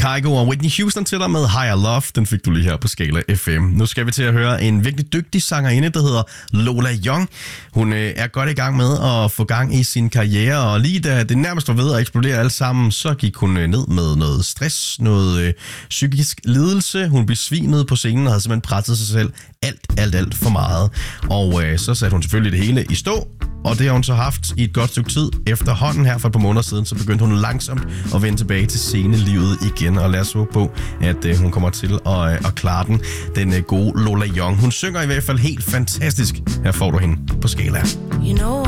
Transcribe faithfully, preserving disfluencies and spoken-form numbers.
Kygo og Whitney Houston til dig med Higher Love. Den fik du lige her på Skala F M. Nu skal vi til at høre en virkelig dygtig sangerinde, der hedder Lola Young. Hun øh, er godt i gang med at få gang i sin karriere, og lige da det nærmest var ved at eksplodere alt sammen, så gik hun øh, ned med noget stress, noget øh, psykisk lidelse. Hun besvimede på scenen og havde simpelthen presset sig selv alt, alt, alt for meget. Og øh, så satte hun selvfølgelig det hele i stå, og det har hun så haft i et godt stykke tid. Efterhånden her for et par måneder siden, så begyndte hun langsomt at vende tilbage til scenelivet igen. Og lad os håbe på, at øh, hun kommer til at, øh, at klare den. Den øh, gode Lola Young. Hun synger i hvert fald helt fantastisk. Her får du hende på Skala. You know